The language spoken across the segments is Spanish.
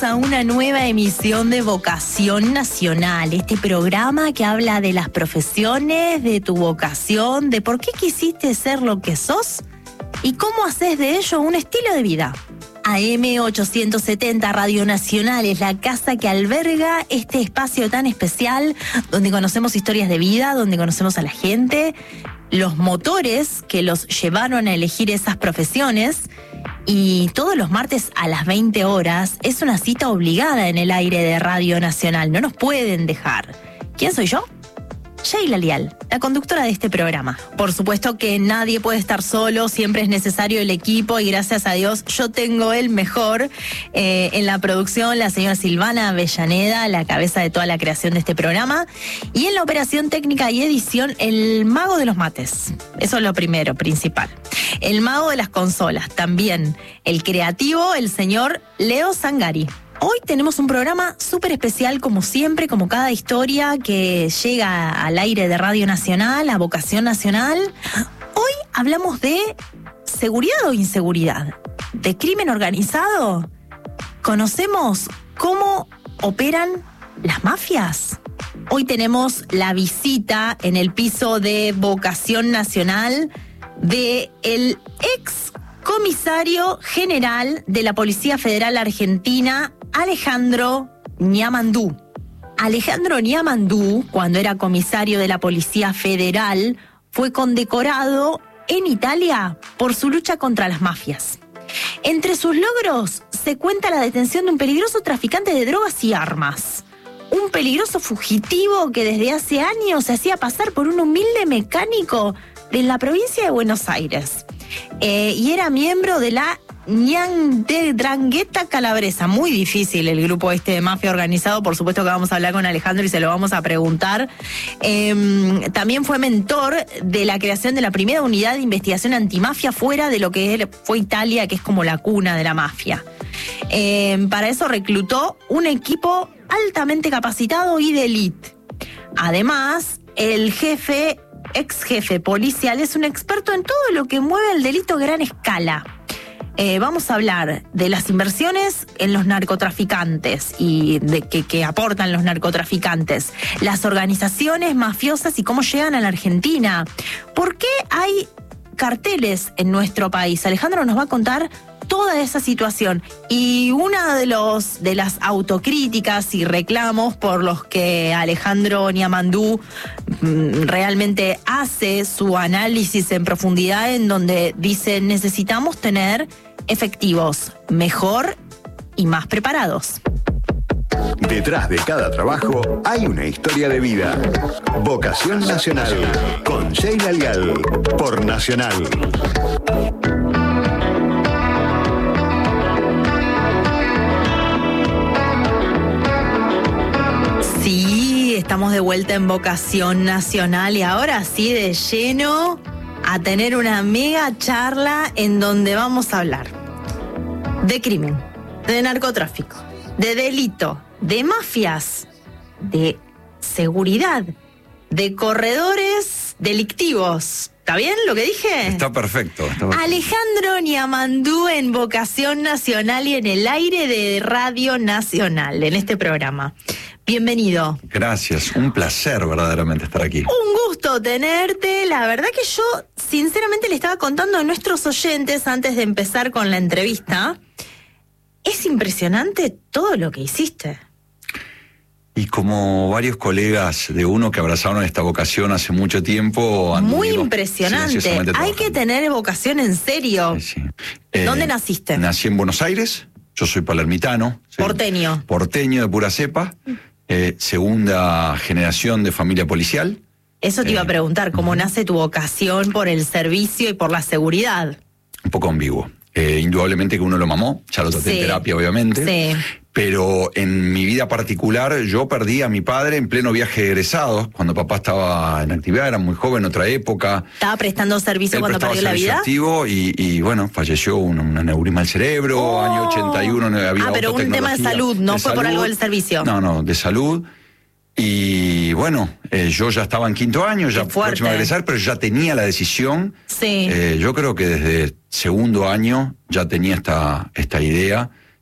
Bienvenidos a una nueva emisión de Vocación Nacional, este programa que habla de las profesiones, de tu vocación, de por qué quisiste ser lo que sos y cómo haces de ello un estilo de vida. AM870 Radio Nacional es la casa que alberga este espacio tan especial donde conocemos historias de vida, donde conocemos a la gente, los motores que los llevaron a elegir esas profesiones. Y todos los martes a las 20 horas es una cita obligada en el aire de Radio Nacional. No nos pueden dejar. ¿Quién soy yo? Sheila Lial, la conductora de este programa. Por supuesto que nadie puede estar solo, siempre es necesario el equipo y gracias a Dios yo tengo el mejor. En la producción, la señora Silvana Avellaneda, la cabeza de toda la creación de este programa. Y en la operación técnica y edición, el mago de los mates. Eso es lo primero, principal. El mago de las consolas, también el creativo, el señor Leo Zangari. Hoy tenemos un programa súper especial, como siempre, como cada historia que llega al aire de Radio Nacional, a Vocación Nacional. Hoy hablamos de seguridad o inseguridad, de crimen organizado. ¿Conocemos cómo operan las mafias? Hoy tenemos la visita en el piso de Vocación Nacional de el ex comisario general de la Policía Federal Argentina, Alejandro Niamandú. Alejandro Niamandú, cuando era comisario de la Policía Federal, fue condecorado en Italia por su lucha contra las mafias. Entre sus logros se cuenta la detención de un peligroso traficante de drogas y armas. Un peligroso fugitivo que desde hace años se hacía pasar por un humilde mecánico de la provincia de Buenos Aires. Y era miembro de la Ndrangheta Calabresa. Muy difícil el grupo de mafia organizado. Por supuesto que vamos a hablar con Alejandro y se lo vamos a preguntar. También fue mentor de la creación de la primera unidad de investigación antimafia fuera de lo que fue Italia, que es como la cuna de la mafia. Para eso reclutó un equipo altamente capacitado y de élite. Además, el ex jefe policial es un experto en todo lo que mueve el delito a gran escala. Vamos a hablar de las inversiones en los narcotraficantes y de que aportan los narcotraficantes, las organizaciones mafiosas y cómo llegan a la Argentina. ¿Por qué hay carteles en nuestro país? Alejandro nos va a contar toda esa situación. Y una de las autocríticas y reclamos por los que Alejandro Niamandú realmente hace su análisis en profundidad, en donde dice: necesitamos tener efectivos mejor y más preparados. Detrás de cada trabajo hay una historia de vida. Vocación Nacional con Sheila Lial por Nacional. Sí, estamos de vuelta en Vocación Nacional y ahora sí de lleno a tener una mega charla en donde vamos a hablar de crimen, de narcotráfico, de delito, de mafias, de seguridad, de corredores delictivos. ¿Está bien lo que dije? Está perfecto. Alejandro Niamandú en Vocación Nacional y en el aire de Radio Nacional, en este programa. Bienvenido. Gracias, un placer verdaderamente estar aquí. Un gusto tenerte. La verdad que yo sinceramente le estaba contando a nuestros oyentes antes de empezar con la entrevista. Es impresionante todo lo que hiciste. Y como varios colegas de uno que abrazaron esta vocación hace mucho tiempo... Muy impresionante. Hay que tener vocación en serio. Sí. ¿Dónde naciste? Nací en Buenos Aires. Yo soy palermitano. Porteño. Porteño de pura cepa. Segunda generación de familia policial. Eso te iba a preguntar, ¿cómo nace tu vocación por el servicio y por la seguridad? Un poco ambiguo. Indudablemente que uno lo mamó, ya lo traté en terapia obviamente, sí. Pero en mi vida particular yo perdí a mi padre en pleno viaje de egresados, cuando papá estaba en actividad, era muy joven, otra época. ¿Estaba prestando servicio cuando perdió la vida? Activo y bueno, falleció un aneurisma al cerebro, año 81, había pero un tema de salud, no fue por algo del servicio. No, de salud. Y bueno, yo ya estaba en quinto año, ya próximo a egresar, pero ya tenía la decisión. Sí. Yo creo que desde segundo año ya tenía esta idea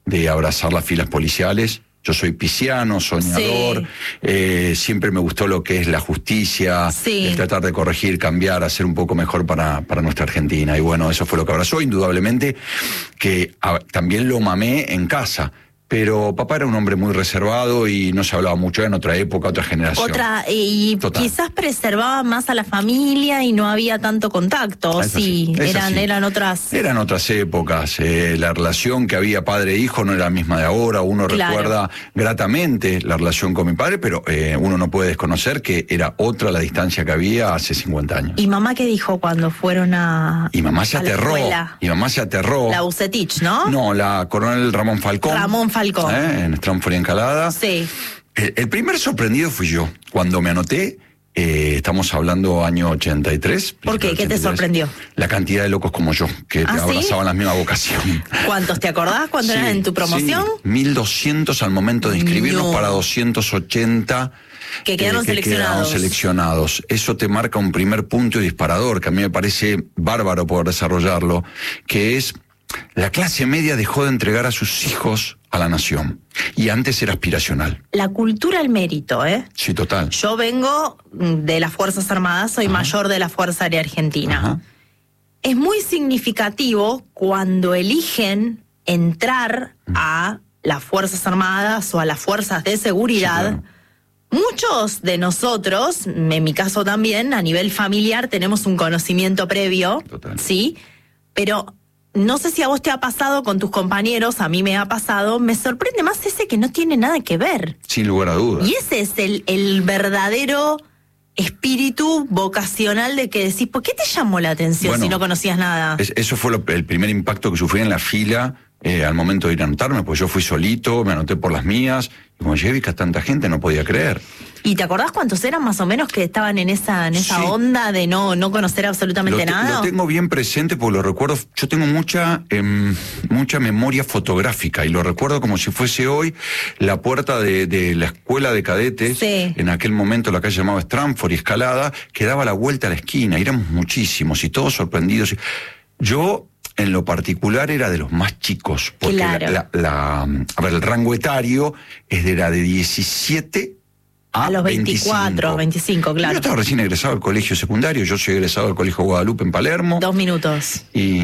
de abrazar las filas policiales. Yo soy pisciano, soñador, siempre me gustó lo que es la justicia, el tratar de corregir, cambiar, hacer un poco mejor para nuestra Argentina. Y bueno, eso fue lo que abrazó, indudablemente, que también lo mamé en casa. Pero papá era un hombre muy reservado y no se hablaba mucho, en otra época, otra generación. Total. Quizás preservaba más a la familia y no había tanto contacto. Eran otras... Eran otras épocas. La relación que había padre-hijo no era la misma de ahora. Uno recuerda gratamente la relación con mi padre, pero uno no puede desconocer que era otra la distancia que había hace 50 años. ¿Y mamá qué dijo cuando fueron Y mamá se aterró. Y mamá se aterró. La Bucetich, ¿no? No, la coronel Ramón Falcón. En Stratford y Encalada. Sí. El primer sorprendido fui yo. Cuando me anoté, estamos hablando año 83. ¿Por qué? 83, ¿qué te sorprendió? La cantidad de locos como yo, que abrazaban la misma vocación. ¿Cuántos te acordás cuando eras en tu promoción? 1.200 al momento de inscribirnos para 280. Que quedaron seleccionados. Eso te marca un primer punto y disparador, que a mí me parece bárbaro poder desarrollarlo, que es... La clase media dejó de entregar a sus hijos a la nación. Y antes era aspiracional. La cultura al mérito, ¿eh? Sí, total. Yo vengo de las Fuerzas Armadas, soy mayor de la Fuerza Aérea Argentina. Es muy significativo cuando eligen entrar a las Fuerzas Armadas o a las Fuerzas de Seguridad. Sí, claro. Muchos de nosotros, en mi caso también, a nivel familiar, tenemos un conocimiento previo. Total. ¿Sí? Pero... no sé si a vos te ha pasado con tus compañeros, a mí me ha pasado, me sorprende más ese que no tiene nada que ver. Sin lugar a dudas. Y ese es el verdadero espíritu vocacional de que decís, ¿por qué te llamó la atención si no conocías nada? Eso fue el primer impacto que sufrí en la fila al momento de ir a anotarme, pues yo fui solito, me anoté por las mías, y como llegué vi que a tanta gente no podía creer. ¿Y te acordás cuántos eran más o menos que estaban en esa onda de no conocer absolutamente nada? Lo tengo bien presente porque lo recuerdo. Yo tengo mucha memoria fotográfica y lo recuerdo como si fuese hoy la puerta de la escuela de cadetes. Sí. En aquel momento la calle llamaba Stratford y Escalada, que daba la vuelta a la esquina. Y éramos muchísimos y todos sorprendidos. Yo... en lo particular era de los más chicos, porque el rango etario era de 17 a los 24, 25, claro. Yo estaba recién egresado al colegio secundario, yo soy egresado al Colegio Guadalupe en Palermo. 2 minutos. Y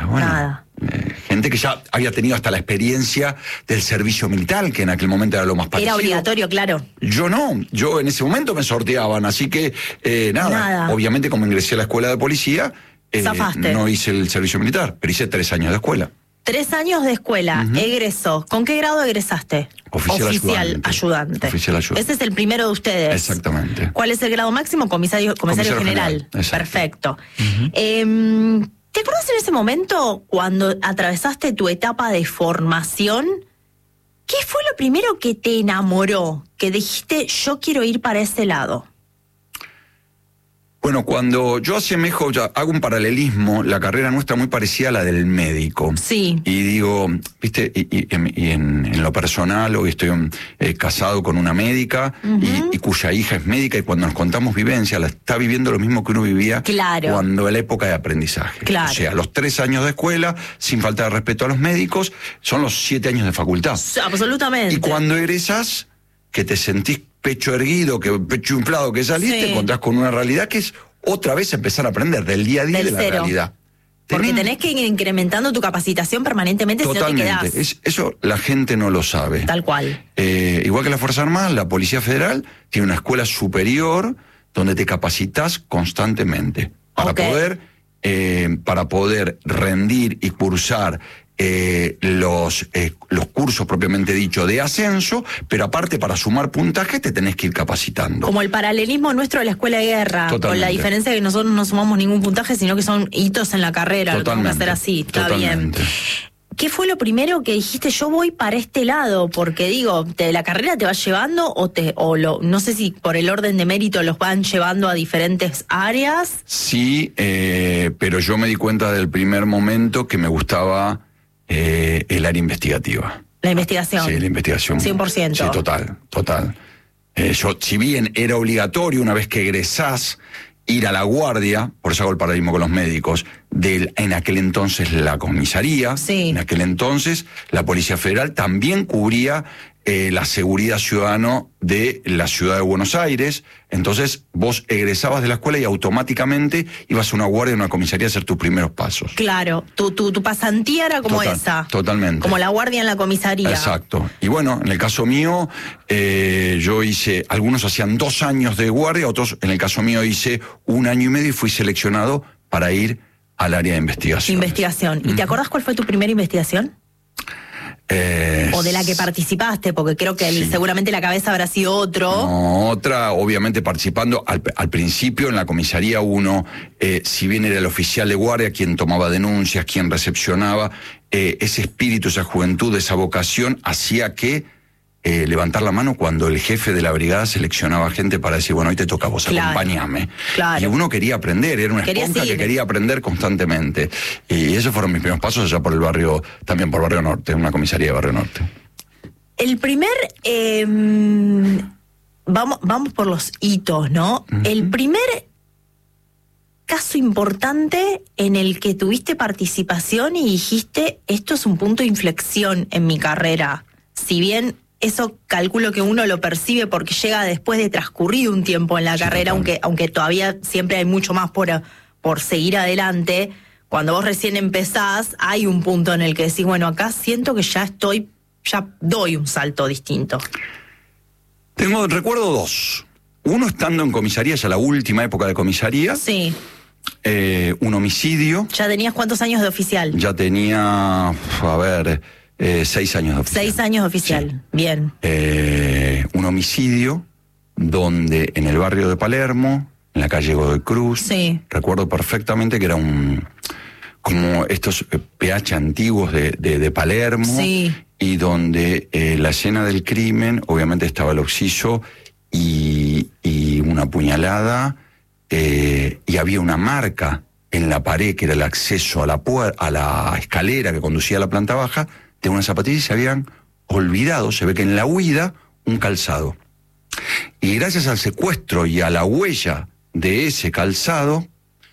gente que ya había tenido hasta la experiencia del servicio militar, que en aquel momento era lo más parecido. Era obligatorio, claro. Yo no, yo en ese momento me sorteaban, así que nada. Obviamente como ingresé a la escuela de policía... no hice el servicio militar, pero hice 3 años de escuela. 3 años de escuela, egresó. ¿Con qué grado egresaste? Oficial ayudante. Ese es el primero de ustedes. Exactamente. ¿Cuál es el grado máximo? Comisario general. Perfecto. ¿Te acuerdas en ese momento cuando atravesaste tu etapa de formación? ¿Qué fue lo primero que te enamoró? Que dijiste, yo quiero ir para ese lado. Bueno, cuando yo asemejo, hago un paralelismo, la carrera nuestra muy parecida a la del médico. Sí. Y digo, viste, y en lo personal, hoy estoy casado con una médica y cuya hija es médica, y cuando nos contamos vivencia, la está viviendo lo mismo que uno vivía cuando en la época de aprendizaje. Claro. O sea, los 3 años de escuela, sin falta de respeto a los médicos, son los 7 años de facultad. Absolutamente. Y cuando egresás, que te sentís pecho erguido, que pecho inflado que saliste, te encontrás con una realidad que es otra vez empezar a aprender del día a día de la realidad. Porque tenés que ir incrementando tu capacitación permanentemente. Totalmente. Si no te quedás. Eso la gente no lo sabe. Tal cual. Igual que la Fuerza Armada, la Policía Federal tiene una escuela superior donde te capacitas constantemente para poder rendir y cursar los cursos propiamente dicho de ascenso, pero aparte para sumar puntaje te tenés que ir capacitando. Como el paralelismo nuestro de la escuela de guerra. Totalmente. Con la diferencia de que nosotros no sumamos ningún puntaje, sino que son hitos en la carrera. Lo tenemos que hacer así. Está bien. ¿Qué fue lo primero que dijiste? Yo voy para este lado, porque digo, la carrera te va llevando no sé si por el orden de mérito los van llevando a diferentes áreas. Sí, pero yo me di cuenta del primer momento que me gustaba el área investigativa. La investigación. Sí, la investigación. 100%. Sí, total. Yo, si bien era obligatorio una vez que egresás ir a la guardia, por eso hago el paralelismo con los médicos, en aquel entonces la comisaría, sí. En aquel entonces la Policía Federal también cubría la seguridad ciudadana de la ciudad de Buenos Aires. Entonces vos egresabas de la escuela y automáticamente ibas a una guardia, a una comisaría a hacer tus primeros pasos. Claro, tu pasantía era como esa. Totalmente. Como la guardia en la comisaría. Exacto. Y bueno, en el caso mío, yo hice, algunos hacían 2 años de guardia, otros, en el caso mío, hice 1 año y medio y fui seleccionado para ir al área de investigación. Investigación. ¿Y te acordás cuál fue tu primera investigación? O de la que participaste, porque creo que sí. Seguramente la cabeza habrá sido otro. No, otra, obviamente participando al principio en la comisaría uno, si bien era el oficial de guardia quien tomaba denuncias, quien recepcionaba, ese espíritu, esa juventud, esa vocación hacía que levantar la mano cuando el jefe de la brigada seleccionaba gente para decir, bueno, hoy te toca a vos, claro, acompáñame. Claro. Y uno quería aprender, era una esponja que quería aprender constantemente. Y esos fueron mis primeros pasos allá por el barrio, también por Barrio Norte, una comisaría de Barrio Norte. El primer, vamos por los hitos, ¿no? Uh-huh. El primer caso importante en el que tuviste participación y dijiste, esto es un punto de inflexión en mi carrera. Si bien eso calculo que uno lo percibe porque llega después de transcurrido un tiempo en la carrera, aunque todavía siempre hay mucho más por seguir adelante. Cuando vos recién empezás, hay un punto en el que decís, bueno, acá siento que ya doy un salto distinto. Recuerdo 2. Uno estando en comisaría, ya la última época de comisaría. Sí. Un homicidio. ¿Ya tenías cuántos años de oficial? Ya tenía, 6 años de oficial. 6 años de oficial, sí. Bien. Un homicidio donde en el barrio de Palermo, en la calle Godoy Cruz, sí. Recuerdo perfectamente que era como estos PH antiguos de Palermo, sí. Y donde la escena del crimen, obviamente estaba el occiso y una puñalada, y había una marca en la pared que era el acceso a la escalera que conducía a la planta baja, de unas zapatillas y se habían olvidado, se ve que en la huida, un calzado. Y gracias al secuestro y a la huella de ese calzado,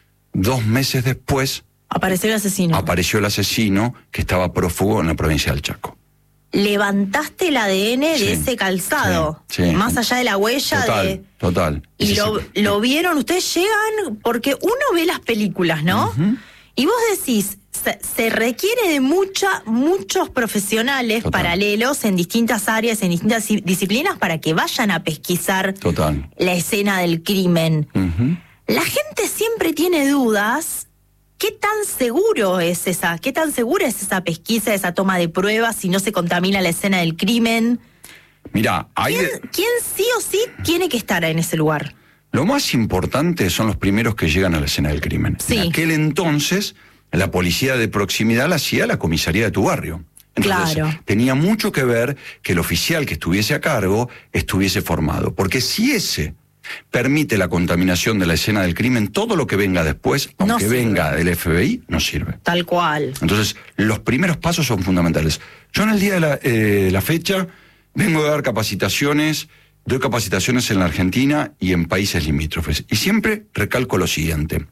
2 meses después... Apareció el asesino. Apareció el asesino que estaba prófugo en la provincia del Chaco. Levantaste el ADN de ese calzado, sí. Más allá de la huella. Total. Y lo vieron, ustedes llegan, porque uno ve las películas, ¿no? Uh-huh. Y vos decís... Se requiere de muchos profesionales paralelos en distintas áreas, en distintas disciplinas para que vayan a pesquisar la escena del crimen. Uh-huh. La gente siempre tiene dudas. ¿Qué tan segura es esa pesquisa, esa toma de pruebas si no se contamina la escena del crimen? Mirá, ¿Quién sí o sí tiene que estar en ese lugar? Lo más importante son los primeros que llegan a la escena del crimen. Sí. En aquel entonces... La policía de proximidad la hacía la comisaría de tu barrio. Entonces, claro. Tenía mucho que ver que el oficial que estuviese a cargo estuviese formado. Porque si ese permite la contaminación de la escena del crimen, todo lo que venga después, aunque venga del FBI, no sirve. Tal cual. Entonces, los primeros pasos son fundamentales. Yo en el día de la fecha vengo a dar capacitaciones, doy capacitaciones en la Argentina y en países limítrofes. Y siempre recalco lo siguiente.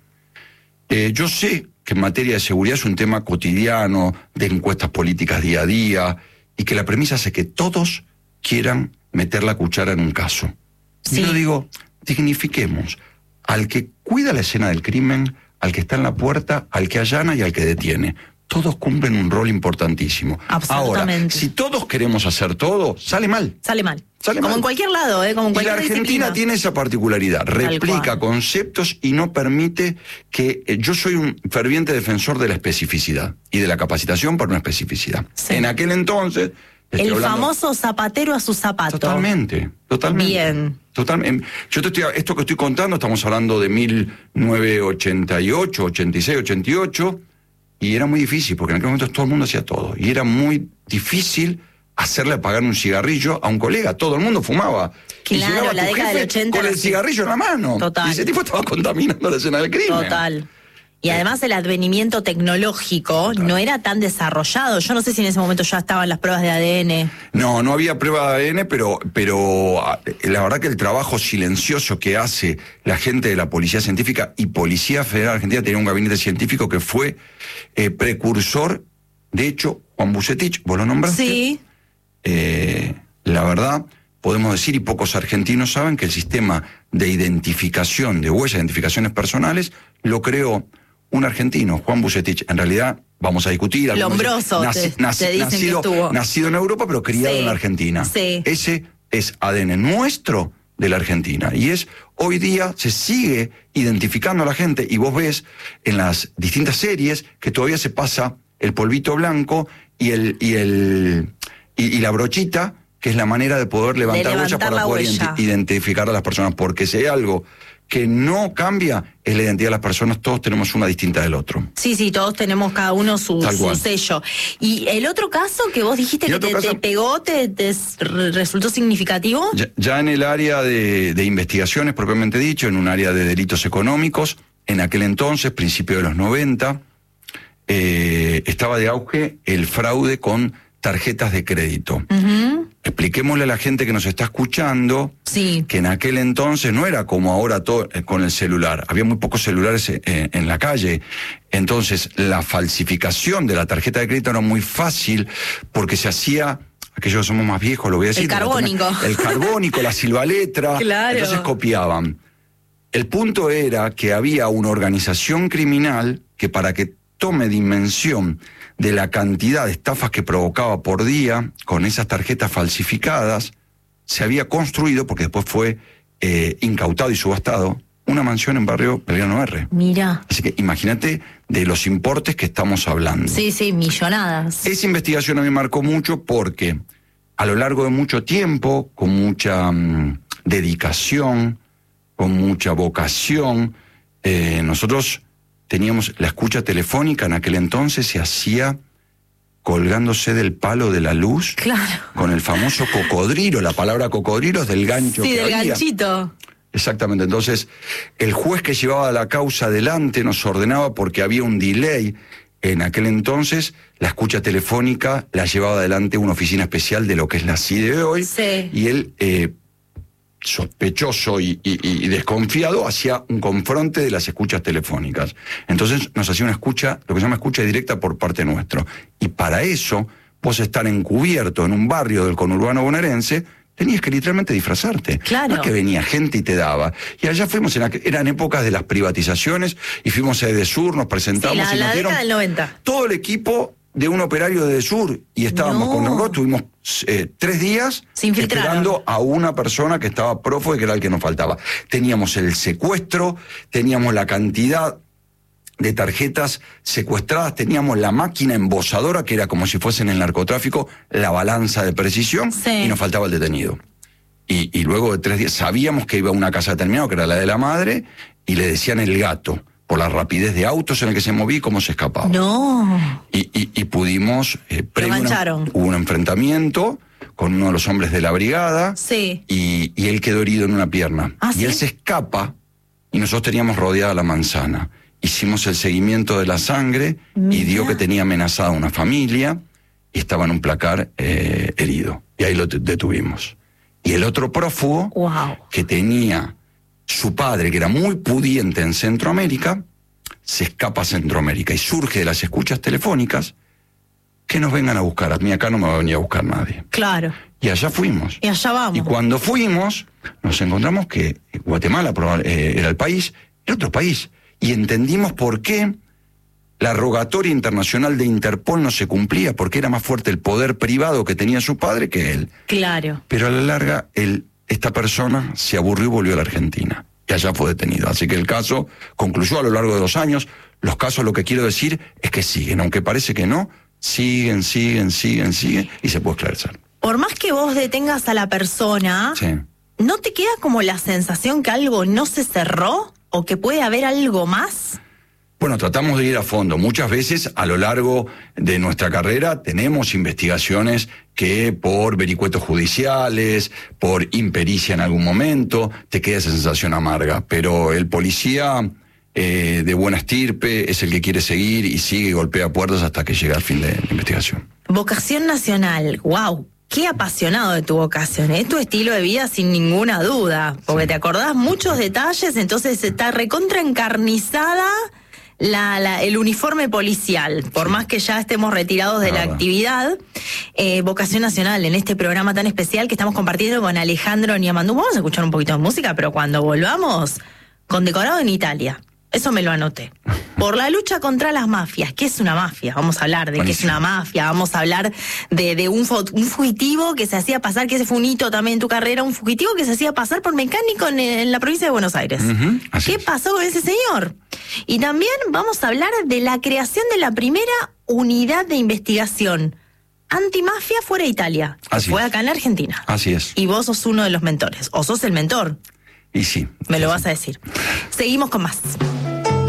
Yo sé que en materia de seguridad es un tema cotidiano, de encuestas políticas día a día, y que la premisa es que todos quieran meter la cuchara en un caso. Sí. Y yo digo, dignifiquemos al que cuida la escena del crimen, al que está en la puerta, al que allana y al que detiene. Todos cumplen un rol importantísimo. Absolutamente. Ahora, si todos queremos hacer todo, sale mal. Sale mal. Como en cualquier lado, como en cualquier Y la Argentina disciplina. tiene esa particularidad, replica conceptos y no permite que... yo soy un ferviente defensor de la especificidad y de la capacitación por una especificidad. Sí. En aquel entonces... El famoso zapatero a su zapato. Totalmente. Bien. Totalmente. Esto que estoy contando, estamos hablando de 1988, 86, 88, y era muy difícil, porque en aquel momento todo el mundo hacía todo, y era muy difícil hacerle apagar un cigarrillo a un colega. Todo el mundo fumaba. Claro, y llegaba la tu década jefe del 80 con el cigarrillo en la mano. Total. Y ese tipo estaba contaminando la escena del crimen. Total. Y además el advenimiento tecnológico no era tan desarrollado. Yo no sé si en ese momento ya estaban las pruebas de ADN. No había prueba de ADN, pero la verdad que el trabajo silencioso que hace la gente de la Policía Científica y Policía Federal Argentina tenía un gabinete científico que fue precursor. De hecho, Juan Bucetich, vos lo nombraste. Sí. La verdad, podemos decir, y pocos argentinos saben, que el sistema de identificación de huellas, identificaciones personales, lo creó un argentino, Juan Bucetich. En realidad, vamos a discutir. Lombroso, nacido en Europa, pero criado en la Argentina. Sí. Ese es ADN nuestro de la Argentina. Y hoy día se sigue identificando a la gente, y vos ves en las distintas series que todavía se pasa el polvito blanco y la brochita, que es la manera de poder levantar huellas para poder identificar a las personas, porque si hay algo que no cambia, es la identidad de las personas. Todos tenemos una distinta del otro. Sí, todos tenemos cada uno su sello. Y el otro caso que vos dijiste que te pegó, te resultó significativo. Ya en el área de investigaciones, propiamente dicho, en un área de delitos económicos, en aquel entonces, principio de los 90, estaba de auge el fraude con tarjetas de crédito. Expliquémosle a la gente que nos está escuchando que en aquel entonces no era como ahora todo con el celular. Había muy pocos celulares en la calle. Entonces, la falsificación de la tarjeta de crédito era muy fácil porque se hacía, aquellos que somos más viejos, lo voy a decir. El carbónico, la silbaletra. Claro. Entonces copiaban. El punto era que había una organización criminal que, para que tome dimensión de la cantidad de estafas que provocaba por día con esas tarjetas falsificadas, se había construido, porque después fue incautado y subastado, una mansión en barrio Belgrano R. Mira. Así que imagínate de los importes que estamos hablando. Sí, millonadas. Esa investigación a mí me marcó mucho porque a lo largo de mucho tiempo, con mucha dedicación, con mucha vocación, nosotros teníamos la escucha telefónica. En aquel entonces se hacía colgándose del palo de la luz. Claro. Con el famoso cocodrilo. La palabra cocodrilo es del gancho que había. Sí, del ganchito. Exactamente. Entonces, el juez que llevaba la causa adelante nos ordenaba, porque había un delay. En aquel entonces, la escucha telefónica la llevaba adelante una oficina especial de lo que es la CIDE de hoy. Sí. Y él, sospechoso y desconfiado, hacía un confronte de las escuchas telefónicas. Entonces nos hacía una escucha, lo que se llama escucha directa por parte nuestro. Y para eso, vos estar encubierto en un barrio del conurbano bonaerense, tenías que literalmente disfrazarte. Claro. No es que venía gente y te daba. Y allá fuimos, eran épocas de las privatizaciones, y fuimos a Edesur, nos presentamos. Sí, la década del 90. Todo el equipo de un operario de Edesur, y estábamos con nosotros, tuvimos 3 días esperando a una persona que estaba prófugo y que era el que nos faltaba. Teníamos el secuestro, teníamos la cantidad de tarjetas secuestradas, teníamos la máquina embosadora, que era como si fuese en el narcotráfico, la balanza de precisión, y nos faltaba el detenido. Y luego de 3 días sabíamos que iba a una casa determinada, que era la de la madre, y le decían el gato, por la rapidez de autos en el que se movía y cómo se escapaba. No. Y pudimos, hubo un enfrentamiento con uno de los hombres de la brigada, y él quedó herido en una pierna. Y él se escapa, y nosotros teníamos rodeada la manzana. Hicimos el seguimiento de la sangre, y dio que tenía amenazada una familia, y estaba en un placar herido. Y ahí lo detuvimos. Y el otro prófugo, que tenía su padre, que era muy pudiente en Centroamérica, se escapa a Centroamérica y surge de las escuchas telefónicas que nos vengan a buscar. A mí acá no me va a venir a buscar nadie. Claro. Y allá fuimos. Y allá vamos. Y cuando fuimos, nos encontramos que Guatemala era el país, era otro país. Y entendimos por qué la rogatoria internacional de Interpol no se cumplía, porque era más fuerte el poder privado que tenía su padre que él. Claro. Pero a la larga, esta persona se aburrió y volvió a la Argentina. Y allá fue detenido. Así que el caso concluyó a lo largo de 2 años. Los casos, lo que quiero decir, es que siguen. Aunque parece que no, siguen, y se puede esclarecer. Por más que vos detengas a la persona, ¿no te queda como la sensación que algo no se cerró? ¿O que puede haber algo más? Bueno, tratamos de ir a fondo. Muchas veces a lo largo de nuestra carrera tenemos investigaciones que por vericuetos judiciales, por impericia en algún momento, te queda esa sensación amarga. Pero el policía de buena estirpe, es el que quiere seguir y sigue y golpea puertas hasta que llega al fin de la investigación. Vocación nacional, wow. Qué apasionado de tu vocación, es tu estilo de vida sin ninguna duda, porque te acordás muchos detalles, entonces está recontra encarnizada el uniforme policial, por más que ya estemos retirados de la actividad. Vocación nacional, en este programa tan especial que estamos compartiendo con Alejandro Niamandú. Vamos a escuchar un poquito de música, pero cuando volvamos, condecorado en Italia. Eso me lo anoté. Por la lucha contra las mafias. ¿Qué es una mafia? Vamos a hablar de qué es una mafia. Vamos a hablar de un fugitivo que se hacía pasar, que ese fue un hito también en tu carrera, un fugitivo que se hacía pasar por mecánico en la provincia de Buenos Aires. ¿Qué pasó con ese señor? Y también vamos a hablar de la creación de la primera unidad de investigación antimafia fuera de Italia. Fue acá en la Argentina. Así es. Y vos sos uno de los mentores. O sos el mentor. Y sí. Me lo vas a decir. Seguimos con más.